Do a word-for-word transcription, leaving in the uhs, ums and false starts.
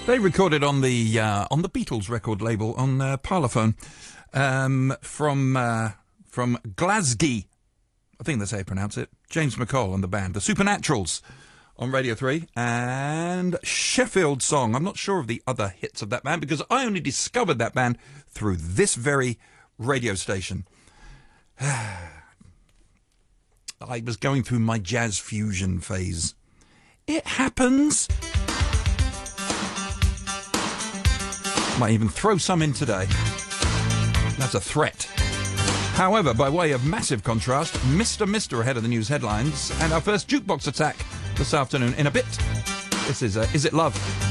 They recorded on the uh, on the Beatles record label on uh, Parlophone um, from uh, from Glasgow. I think that's how you pronounce it. James McCall and the band, the Supernaturals, on Radio three, and Sheffield Song. I'm not sure of the other hits of that band because I only discovered that band through this very radio station. I was going through my jazz fusion phase. It happens. Might even throw some in today. That's a threat. However, by way of massive contrast, Mister Mister ahead of the news headlines, and our first jukebox attack this afternoon in a bit. This is uh, Is It Love?